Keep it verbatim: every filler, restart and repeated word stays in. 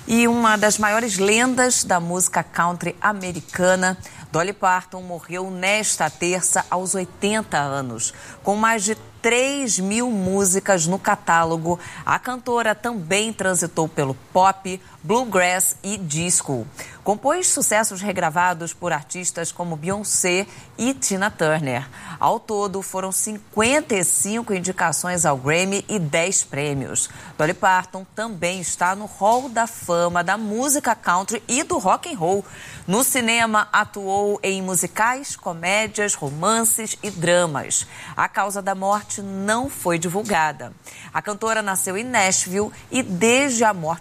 E uma das maiores lendas da música country americana, Dolly Parton, morreu nesta terça aos oitenta anos. Com mais de três mil músicas no catálogo, a cantora também transitou pelo pop, bluegrass e disco. Compôs sucessos regravados por artistas como Beyoncé e Tina Turner. Ao todo, foram cinquenta e cinco indicações ao Grammy e dez prêmios. Dolly Parton também está no Hall da Fama da música country e do rock and roll. No cinema, atuou em musicais, comédias, romances e dramas. A causa da morte não foi divulgada. A cantora nasceu em Nashville e, desde a morte